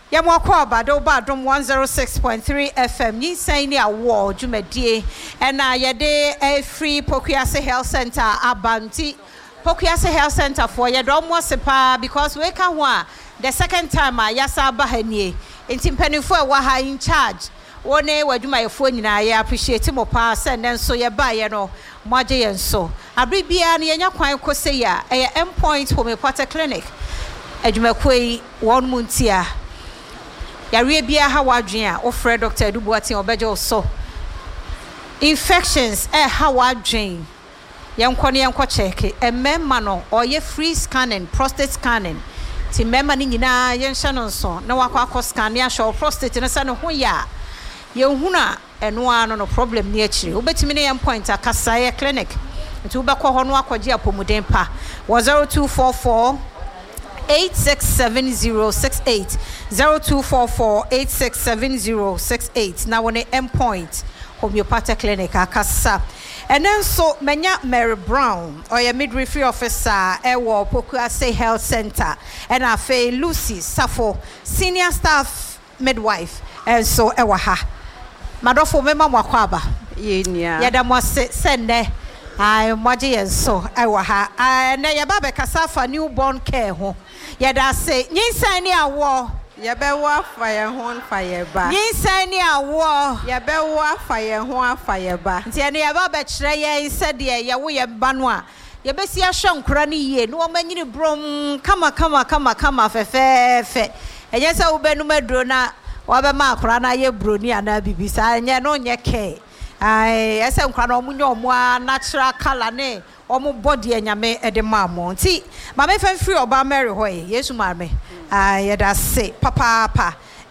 Yamwako Bado Badum 106.3 FM. Nyinsani awo Jumedie and yede a free Pokuase Health Center Abanti Pokuase Health Center for Yadomo Sepa because we can the second time Yasa Bahanie in Timpenifo Waha in charge. One wajuma your phone I appreciate him pass and then so ya buy Maji and so. Abribia Yanya Kwan Koseya a endpoint homeopathy clinic. Ejumekwe 1 muntia. Yaribia Hawadria offer Dr. Dubuati Obejo so infections Hawadjane Yankoni Yanko check a memano or ye free scanning prostate scanning Timemani Yen Shannon so no wako scania show prostate in a son of Hoya Yohuna and one no problem near you Ubetiminian point at Kasaya Clinic to Bako Honwa Koja Pomudempa was 0244 867068 0244 867068 now on the endpoint homeopathy clinic akasa and then so menya Mary Brown or your midwifery officer ewo Pokuase Health Center and afe Lucy Safo senior staff midwife and so ewa ha madofo mema mwakwaba yenya yada mo sende I Maji and so ewa ha na yaba kasafa newborn care ho yada say nyinsani awo yabewa fire hon fire ba nyinsani awo yabewa fire hon fire ba nti ene yaba be kire ye said ye wo ye ba no a yebesi ahwe nkora ne yie no omanyini brom kama fefefe enye se wo benu maduro na wa be ma akora na ye broni ana bibisa enye no nye ke ai ese nkora no munye omo natural color ne omo body enyame ede mamo nti ma me fa free oba Mary hoye Yesu marme yeda say papa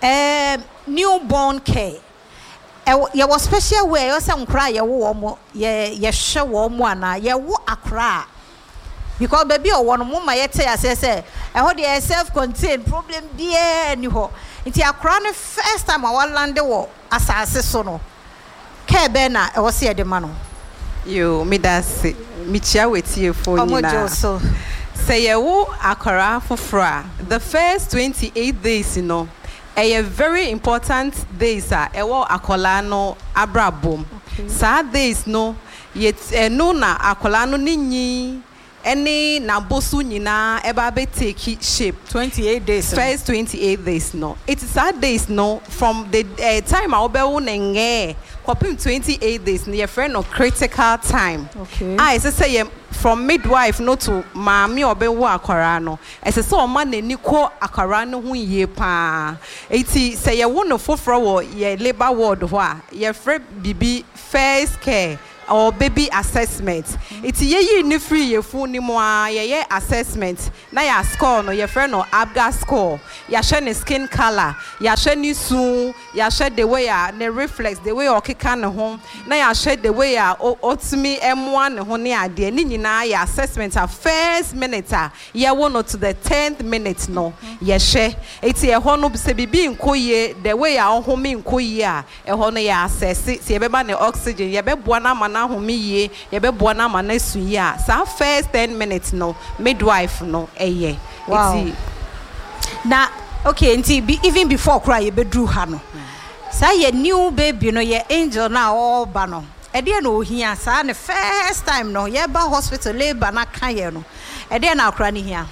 newborn care ye was special way o say nkra ye wo omo ye hwe wo omo ana ye wo akra because baby o wono mo ma ye tell say ho de self contained problem there ni ho nti akra no first time I land wo asase so no care be na e wo se de ma no yo midase michia wetie phone na say yewo akara fofra the first 28 days a very important days ewo akola no abrabom sad days no yet no na akola no ninyi any na bosu nyina eba be take shape 28 days first 28 days no it is sad days no from the time I obewo nenge kopim 28 days near friend no critical time I say from midwife no to maami obewo akwara no ese so o ma nani ko akwara no hu ye pa eti say ye wo no foforo wo ye labor ward ho a ye free bibi first care or baby assessment it's ye ni free ye fu ni mo a ye assessment na ya score no ye friend no abga score ya share ne skin color ya share ni su ya share the way ne reflex the way o keka ne ho na ya share the way otumi m1 ne ho ne ade ni nyina ya assessment a first minute ye wo no to the 10th minute no ye share it's ye ho no se bibi nkoye the way a ho mi nkoye a e ho no ya assess se ye be ba ne oxygen ye be boa na na homiye ye be boa na ma na suyi a sa first 10 minutes no midwife no eye wow. Na okay nti even before cry ye be dru ha no sa ye new baby no ye angel na all ba no e de na ohia sa ne first time no ye ba hospital labor na kan ye no e de na akra ni hia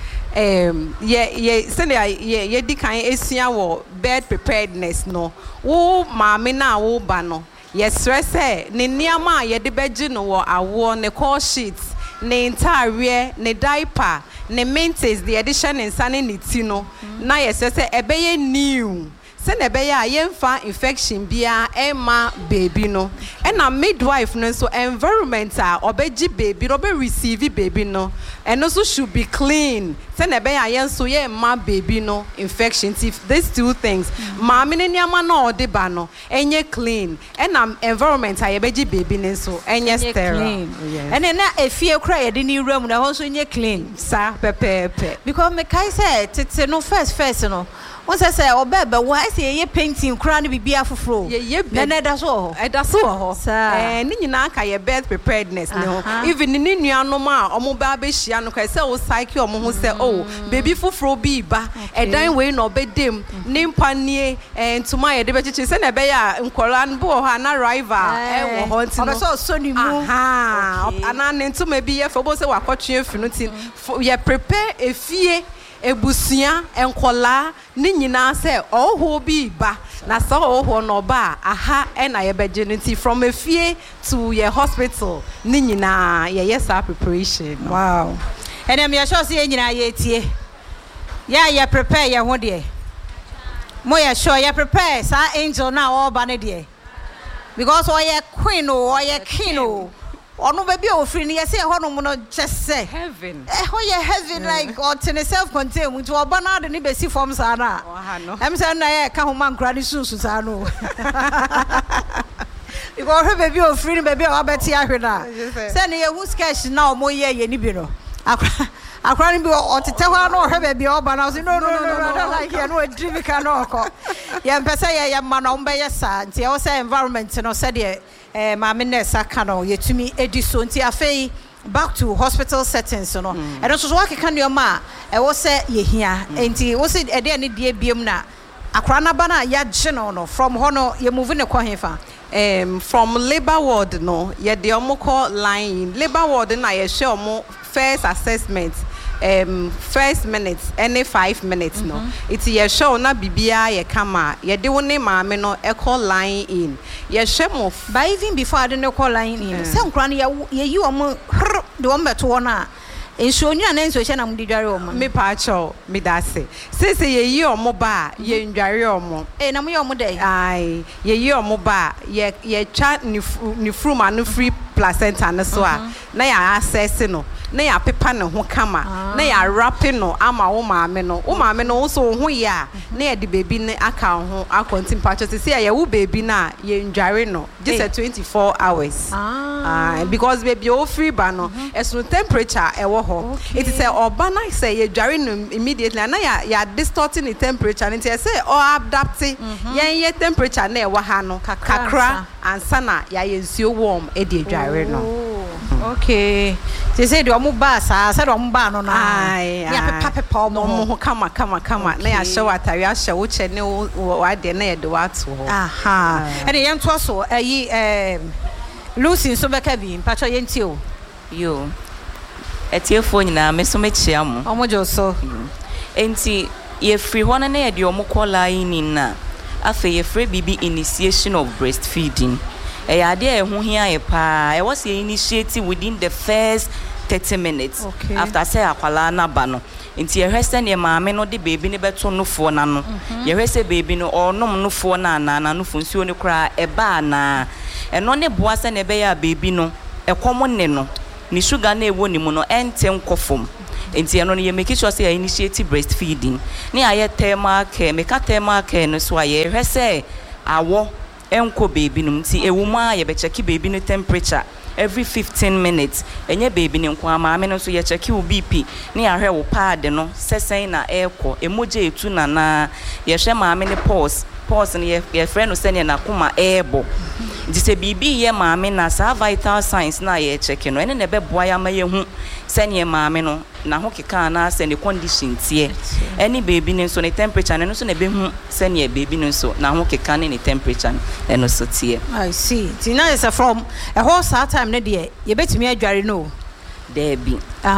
ye send ye di kan esua wo bed preparedness no wo maame na wo ba no yes stress ne niama ye de beji no wo awo ne call sheets ne entire ne diaper ne mints the addition insane ne ti no na yes say ebeye new se ne be ya yemfa infection bia ema baby no and na midwife no so environment obeji baby no be receive baby no and also should be clean se ne be ya yen so ye ma baby no infection if these two things maami ne niama no ode ba no enye clean and na environment ayebeji baby no so enye sterile and na efie kra ye de ni room na ho so enye clean sa pepe because me kai say tete no first no Once I say obebe why say ye painting kra no bibia foforo. Ye na da so. Eda so ho. Ni nyina ka ye birth preparedness ne ho. Even ni nuanom a omo ba be hia no kwa say wo cycle omo ho say oh baby foforo bi ba. Edan we no obedem. Ni mpanie ntuma ye de be chichi say na be ya nkora no bo ho na rival wo ho ntino. Obeso so ni mu. Ana ne ntuma bi ye fo bo say wakotwe afinu tin. Ye prepare efie ebusia enkola ni nyina se oho bi ba na so oho no ba aha e na ye beginity from efie to your hospital ni nyina ye yes preparation. Wow. And am you sure say nyina ye tie ya ye prepare ye ho de mo ye sure ye prepare sa angel na all ba ne de because o ye queen o ye king o ono baby o free ni say ho no mo no just say heaven ho ye heaven like or to self contain to oba na de ni be si form sa na em say na ye ka ho man kra ni sunsu sa no because her baby o free ni baby o abeti ahwe na say na ye hu sketch na o mo ye ni bi no akra ni bi o tete ho na o her baby o ba na say no I don't like you no dream can no ko ye mpesa ye ma na o mbe ye sa nti e say environment no say de maame nurse aka no yetumi edi so nti afei back to hospital settings no e no so waka kan yoma e wo se yehia nti wo se e de ne die biem na akra na ba na ya gye no from ho no ye move ne kwahefa from labor ward no ye de omo call line labor ward na ye share omo first assessment first minutes any 5 minutes no it's ye show na bibia ye kama ye de woni maame no e call line in ye share by even before I didn't call line in say nkra no ye yi omo de wo meto wo na enso nyu na enso hye na mudi dware omo me pa cho me da se ye yi omo ba ye ndware omo na mo ye omo dey ai ye yi omo ba ye twa ni fruma no free placenta no so a na ya access no na ya pepa ne ho kama na ya wrap no ama wo maame no so ho ya na ya de baby ne aka ho akontim patcho se ya wo baby na ye ndware no just 24 hours because baby o free ba no esu temperature e wo ho it is oba na say ye dware no immediately na ya distorting the temperature and say o adapting ye temperature na e wo ha no kakra ansana ya ye nsuo warm e de dware no. Okay. They say do mu ba sa say do mu ba no na. Ya pepa mo kama na ya show atari ya show che ne wa de na ye de wa to ho. Aha. And ye nto so Lucy so beka bi mpacho ye nti o. Yo. Etiefo nyina me so me chia mo. Omo jo so. Enti ye free ho na ye de omo call in na. Afa ye free bibi initiation of breastfeeding. Ade ho hia ye pa e was initiate within the first 30 minutes after say akwala na ba no nti ye hwese ne maame no de baby ne beto no fo na no ye hwese baby no onom no fo na no fo nsuo ne kra e ba na eno ne boa se ne be ya baby no ekomo ne no ni sugar na ewo ni mu no ente nkofom nti eno ye make sure say initiate breastfeeding ne aye thermal care make thermal care no so aye hwese awo enko baby no nti ewuma ye be check baby no temperature every 15 minutes enye baby ne nko amaame no so ye check wo BP ne ahwe wo pad no sesen na eko emoje etu na ye hwe maame ne pulse ne ye friend no sene na kuma ebo nti se bibi ye maame na sa vital signs na ye check no ene ne be boa ya ma ye hu sene maame no na ho keka na se ne condition tie any baby ne so ne temperature ne so ne be hu sene baby ne so na ho keka ne temperature ne so tie. I see. Tina is from a whole time ne de ye betimi adware no there be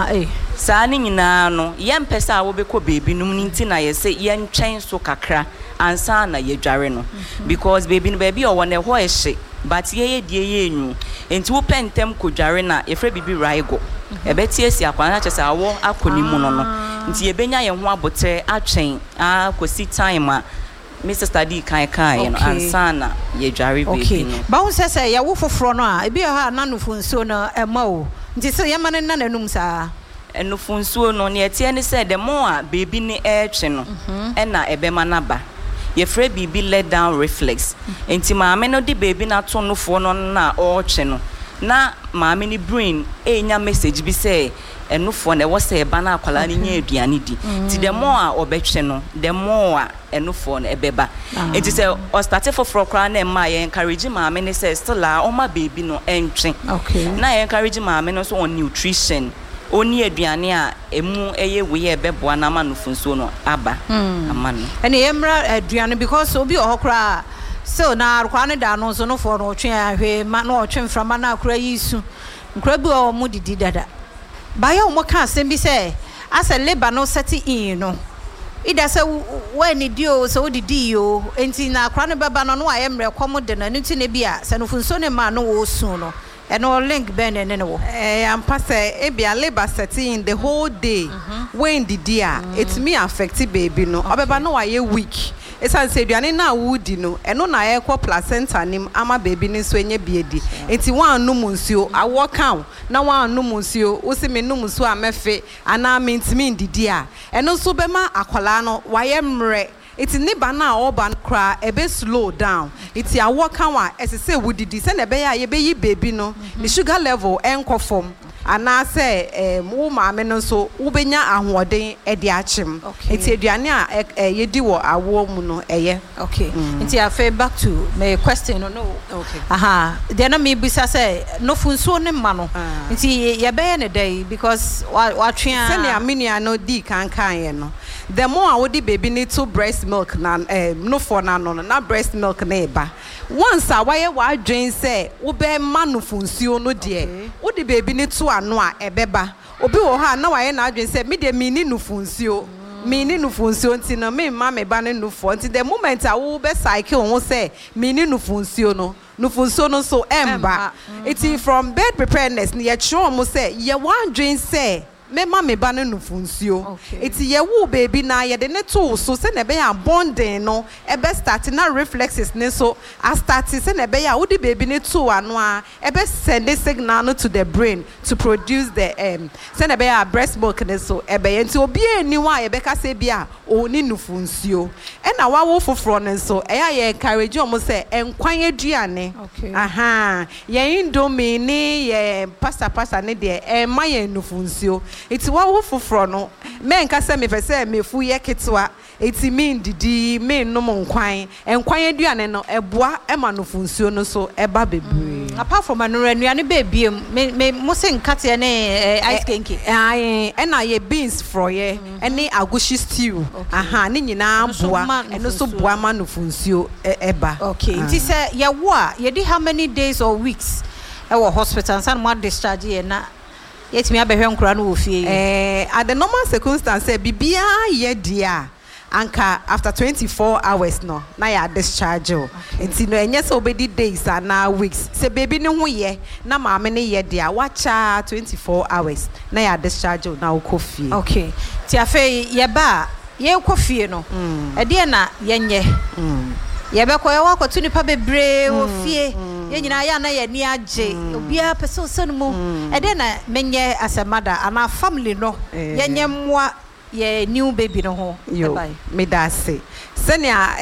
saa ni nyina no ye mpesa wo be ko baby num ni ntina ye se ye ntwen so kakra ansa na ye dware no because baby no baby o wona ho ehye but ye die ye enyu enti wo pentem ko dware na ye fra bibi raigo e beti esi akwa na chese awo akoni mu no nti ye benya ye ho abotre atwen akosi time a Mr. Study kai no ansana ye dware baby no ba won sese ye wo foforo no a ebi ha na no funso no ema o nti se ye mane na nanum saa eno funso no ne etie ne se the more baby ni etwe no na ebe manaba ye frɛ bibi let down reflex enti maame no de baby na to no fo no na o twe no na maame ni brain enya message bi say enufo na wo say eba na akwala ni nya aduane di ti the more a obetwe no the more a enufo na ebeba enti say o start for kra na ma ye encourage maame ni say still a o ma baby no entwe na ye encourage maame no so on nutrition oni aduane a emu eye we ye beboa na ma no funso no aba amano ene yemra aduane because obi ohokra so na akwa ne da no so no for no twen ahwe ma no otwen frama na akra yisu nkra bi o mu didi dada ba ya o mo ka asem bi say asa labor no set in no ida say when di o so didi yo enti na akra ne baba no no ayemre kwom de na nti ne bia se no funso ne ma no wo su no eno link ben ene wo am pass e bia labor set in the whole day when didi a it me affect baby no obeba no waye weak esan se aduane na wudi no eno na ekọ placenta nim ama baby ni so enye biedi enti wan num nsuo awo kan na wan num nsuo wo se me num nsuo amefe ana mentimi ndidi a eno so be ma akwala no waye mre iti niba na oban kra ebe slow down iti awo kan wa esese wudidi se na be ya ye be yi baby no the sugar level enko form ana se wo maame no so wo benya ahoɔden e de achim enti aduane a yedi wo awo mu no eye okay enti afa back to my question no okay aha then na me bisa say no funso ne ma no enti ye be ne day because wa twea se ne amenia no di kan ye no the more I would baby need to breast milk na no for na breast milk na eba once a why wa dwen say wo be ma no funsuo no de wo the baby need to ano a ebeba obi wo ha na why na dwen say me de me ni no funsuo nti no me ma me ba ne no for nti the moment a wo be cycle wo say me ni no funsuo no so emba it from bed preparedness na ye tro mo say ye wan dwen say me ma me ba no funsuo iti ye wo baby na ye de ne to so se na be ya bonding no e be start na reflexes ne so a start se na be ya wo di baby ne to ano a e be send a signal no to the brain to produce the se na be ya breast milk ne so e be nti obi eni wa ye be ka se bia oni no funsuo e na wa wo foforo ne so e ya ye encourage o mo se enkwan aduane aha ye indomie ni ye pasta ne de e ma ye no funsuo iti wa wo foforo no me nka se me pese me fu ye ketwa iti me ndidi me nom nkwan aduane no eboa e ma no funsuo no so eba bebre apart from anuane baby me mo se nkate ne ice cake ai e na ye beans froye ene agushi stew aha ne nyina boa eno so boa ma no funsuo eba okay iti se ye wo a ye di how many days or weeks e wo hospital san mo discharge ye na yet me abehwe nkura no wo fie at the normal circumstance bibia ye dia anka after 24 hours no na ya discharge enti no enye so obedi days na weeks se baby ne ho ye na maame ne ye dia wacha 24 hours na ya discharge na wo kofie okay ti afa ye ba ye kofie no e de na ye nye ye be ko ye wa ko tu nipa bebre wo fie ye nyina ya na ye ni age obia person so no mu e de na menye asemada ana family no ye nyemwa ye new baby no ho bye me da say senia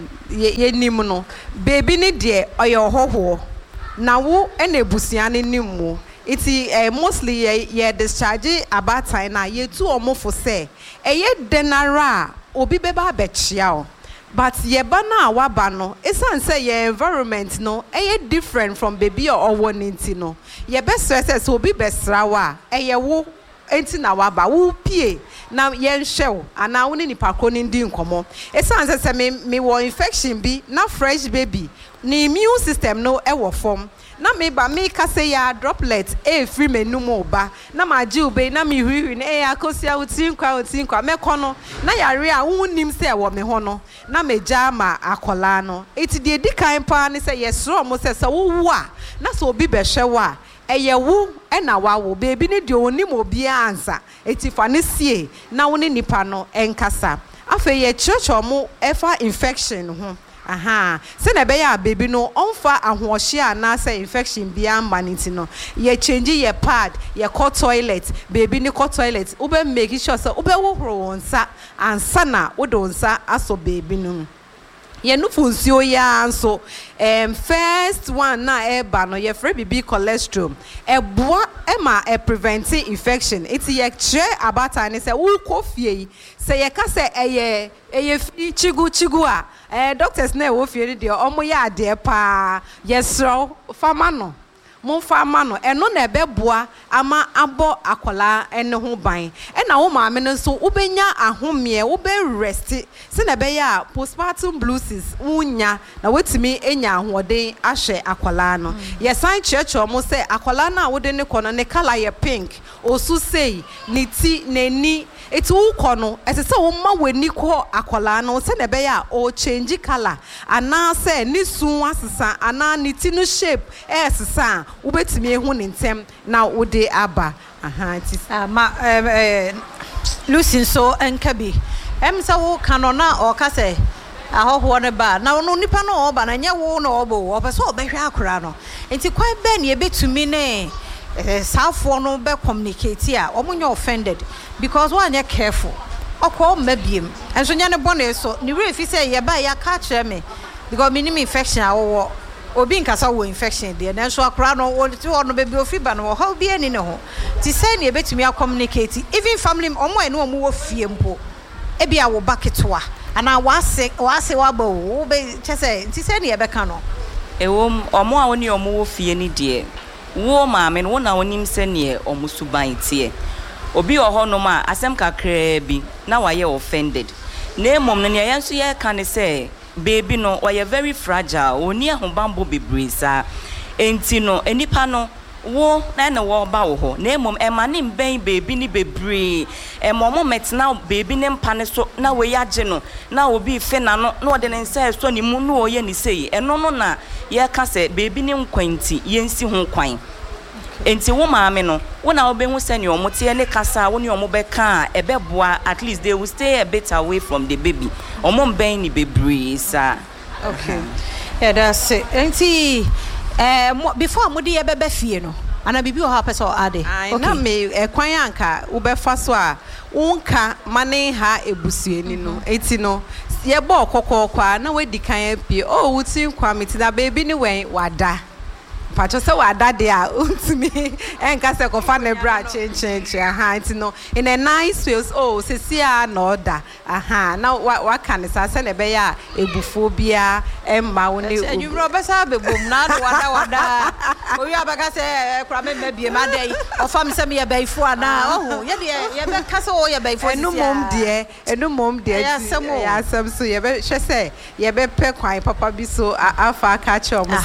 ye nim no baby ni de oye hoho na wo ena busia ne nimu iti mostly ye discharge about time na ye tu omofo say eye denara obi beba abechia o but ye bana waba no esan say ye environment no different from baby or one inti no ye best stress obi besrawa eye wo enti na waba wo pie na ye nhwe ana wo ni nipa ko ni ndi nkomo esan say me wo infection bi na fresh baby ni immune system no wo form na me ba me ka say ya droplet free menu mo ba na ma ji ube na me hwihwi na akosia utinkwa me kono na yare a wonnim say wo me ho no na me ja ma akola no eti de dikan pa ne say yesro mo say wo a na so obi be hwe wa eye wo na wa wo baby ne de onim obi ansa eti fa ne sie na wo ne nipa no enkasa afa ye church mo efa infection ho aha se na be ya baby no onfa ahohye na say infection bia maniti no ye change ye pad ye call toilet baby ni call toilet ube make sure say ube wo horo wonsa ansa na wo do nsa aso baby no ye no funcio ya nso first one na eba no ye free bibi cholesterol boa ma prevent infection iti ye kire abata ne se wo kofie se ye ka se eye chigu a doctors na wo fie de omo ya ade pa yesro fama no mo fama no eno na ebeboa ama abo akola ene ho ban e na wo maame no so ubenya ahomie wo be rest se na be ya postpartum blues unya na wetimi enya ahoden ahwe akola no yesan checho mo se akola na wo de ne kono ne color ye pink osu sei ni ti neni eti wo kono ese se wo ma weni ko akola no se na be ya o change color ana se ni sun asesa ana ni ti no shape sesa ubetimi ehu ne ntem na wode aba ma Lucy so enkabi emsa wo kanona o ka se ahoho ne ba na no nipa no oba na nya wo na obo wo pese obehwe akora no enti kwan be ne ebetumi ne safo no be communicate a omunye offended because one are careful okwo mabiem enso nya ne bone so ni refi say ye ba ya ka kire me because minimum infection awo obi nkasa wo infection de na so akora no wo ti wo no be bi ofiba no ho bi ani ne ho ti say ne ebetumi a communicate even family omo ene omo wo fie mpo e bia wo baketwa ana wase waba wo be chese ti say ne ebeka no ewom omo a woni omo wo fie ni de wo maame no na wonim se ne omo suban tie obi oho no ma asem kakra bi na waye offended na emom no ne yenso ye ka ne say baby no oye very fragile oni ahobambo bebresa enti no enipa no wo na wo ba wo ho na emom emane mben baby ni bebre emom metna baby ne mpa ne so na we yage no na obi fe na no na ode ne nsa so ni mu no oye ni sei eno no na ye ka se baby ne nkwanti yensi ho kwan enti wo maame no wo na obehu se ne omote ne kasa wo ne omobeka ebeboa at least they will stay a bit away from the baby omom ben ni bebre sa okay yeah that's it enti before mudi ye bebe fie no ana bibi o ha pese o ade okay na me kwan anka wo befa so a wonka mane ha ebusueni no enti no ye bo kokokwa na wedi kan apie o wutin kwa meti da baby ni wen wada pacho se wada de a untimi enka se ko fa ne bra change enti no in a nice way oh se sia na order na wa kan sa se ne be ya ebufo bia emma wo ne you robe sa be bom na wada o ya baka se kura me bie ma dey o fam se me ye beifo ana oh ye de ye be ka se o ye beifo enu mom de ya sam so ye be hwe se ye be pe kwan papa bi so afa ka che o mo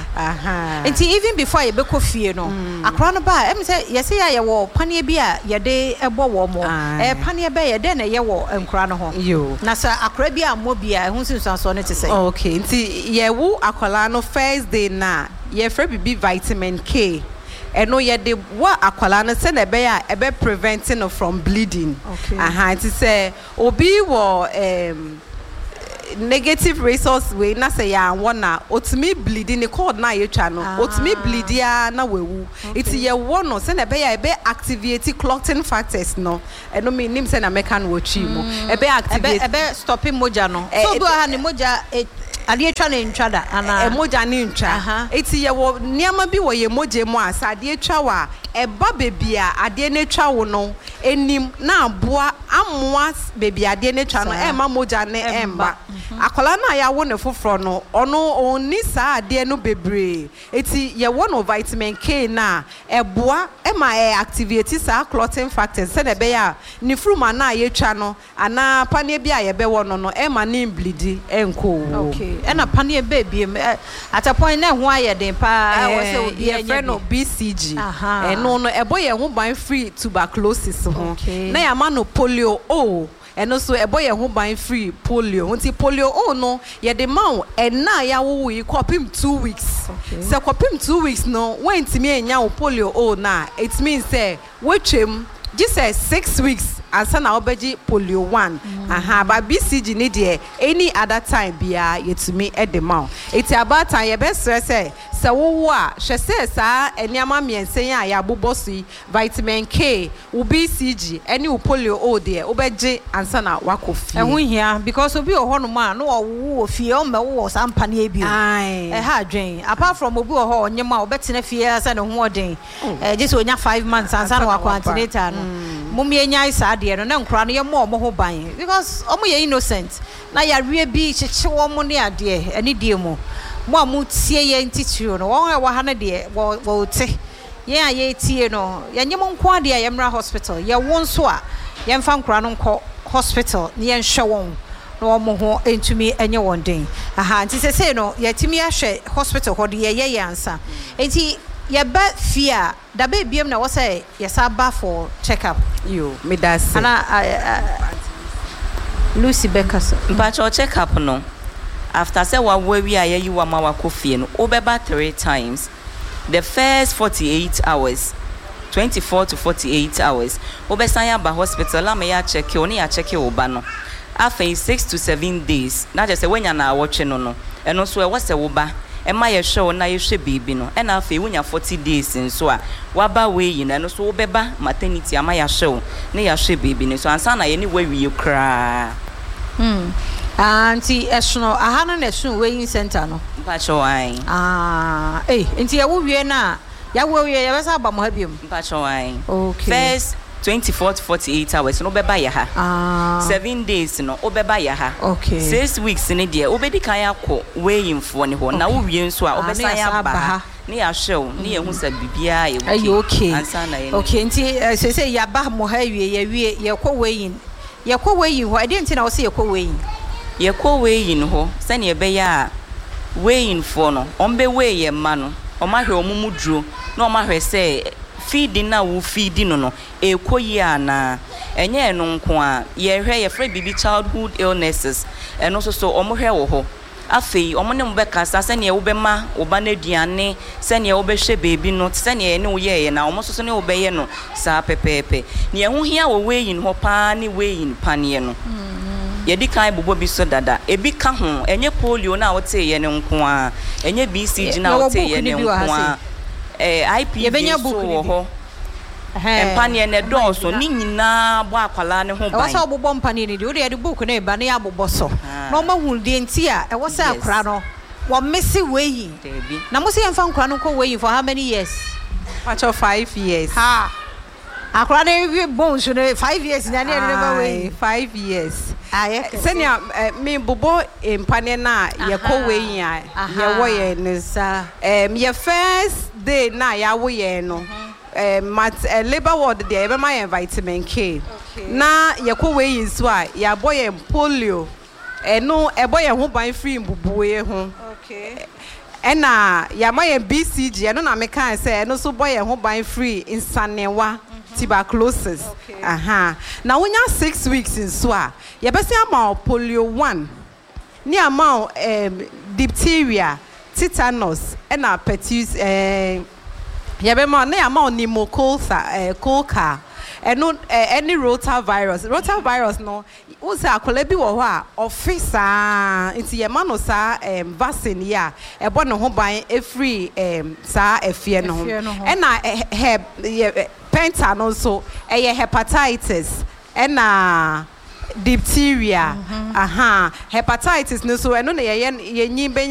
se even before you be coffee no akra no ba em say yes ya wo pane bi a ye de ebo wo mo pane ba ye de na ye wo nkra no ho na sa akra bi a mo bi a hu sinso so no te say okay nti ye wo akola no first day na ye free bibi vitamin K eno ye de wa akola no se na be ya e be preventing no from bleeding nti say obi wo negative resource we na say ya wona otumi bleeding ne cord na ye twa no otumi bleed ya na wewu iti ye wono se na be ya be activate clotting factors no eno me nim se na meka no twi mo e be activate e be stopping moja no so do ha ne moja ade twa na ntwa da ana moja ne ntwa iti ye wo niama bi wo ye moje mu asa ade twa wa eba bebia ade ne twa wo no enim na aboa amoa bebia ade ne twa no ema moja ne emba akola na ya wo ne foforo no ono oni sa ade no bebre eti ye wo no vitamin K na eboa ema activate sa clotting factors se na be ya ni fruma na ye twa no ana pane bia ye be wo no ema ni bleed enko okay ena pane baby at a point na ho aye den pa wo se obi ye no BCG no ebo ye ho ban free tuberculosis ho na ya ma no polio eno so ebo ye ho ban free polio nti polio no ye de ma na ya wo yi kopim 2 weeks se kopim 2 weeks no when timi enya wo polio na it means say wetwem just 6 weeks asa na obeji polio 1 But BCG need there any other time bia yetumi edema. It's about time ye best say wo she say sa eniama miensen a ya bobosi vitamin K u BCG any u polio o there obeje ansa na wakofi. Ehun hia because obi o hono ma no wo fie o me wo sampane ebio. Ha adwen apart from obi o ho onyema obetena fie asa ne ho odin. Just onya 5 months ansa na wakwantinata no. Mummy enya isa de no na nkura no ye mo ho ban because omo ye innocent na ya wie bi cheche wo mo ne ade ani die mo mo tie ye ntitiro no won wa ha na de wo te ye a ye tie no ye nyem nko ade a ye mra hospital ye won so a ye mfa nkura no nko hospital ne ye nhwe won no mo ho entumi enye won den nti se no ye timi ahwe hospital ho de ye ansa enti ye ba fia da be biem na wo say ye sa ba for check up yo me da say ana Lucy Beckerson but your check up no after say wa we are you wa ma wa kofie no obeba 3 times the first 48 hours 24 to 48 hours obesan ya ba hospital am ya check you ni ya check you ba no after 6 to 7 days na just say when ya na watch no eno so e wo se wo ba Emma ye show na ye hwe baby no e na afa wunya 40 days nso a waba we yi na no so wobeba maternity ama ya show na ya hwe baby no so ansa na ye ni wawie kra anti esno ahana na esno weighing center no mpacho ai enti ya wo wie na ya wo wie ya besa ba mo ha biem mpacho ai okay first 24 to 48 hours no beba ya ha 7 days no obeba ya ha okay 6 weeks ni de obedi kan yakọ weighing fo ne ho na wo wie nso a obesa ya ba ni ya show ni ye hu sa bibia ye okay ansa na ye okay nti se ya ba mo ha wie ye kọ weighing ho ade nti na wo se ye kọ weighing ye kọ weighing ho se ne be ya weighing fo no ombe weigh ye ma no omahwe omumuduro na omahwe se feeding na wo feeding no ekoyi ana enye no nko a ye hwe ye free baby childhood illnesses eno so omohwe wo ho afei omone mbeka sa se ne wo be ma oba na duane se ne wo be hwe baby no se ne ne wo ye na omo so ne wo be ye no sa pepepe ne ho hia wo weighing ho pa ne weighing pane no ye di kan bobo bi so dada ebi ka ho enye polio na wo te ye ne nko a enye BCG na wo te ye ne nko a IPV so ho empane ne doso ni nyina bo akwala ne ho ban wo sa obobọ mpane ni de wo de book na eba ne abobọ so na ma hu de nti a wo sa akra no wo mesi weyi na mo se yemfa nkra no ko weyi for how many years much of 5 years ha akra ne bones no 5 years na ne never weyi 5 years senia me bobo empane na ye ko weyi a ye wo ye ne sa ye first day na ya wo ye no labor ward there ebe ma vitamin K na ye ko weyi so a ya boy polio eno eboye ho ban free mbubuwe ho okay ena ya ma ye BCG eno na me kan say eno so boy ho ban free insanewa tuberculosis na wonya 6 weeks in so a ye be say ama polio 1 ni ama diphtheria tetanus ena pertussis ye be ma na ama pneumococcal coca eno any rotavirus no wo say akola bi wo ho a officer nti ye ma no sa vaccine ya e bo no ho ban e free sa afie no ena penta no so ye hepatitis ena diphtheria hepatitis no so eno na ye nyimbe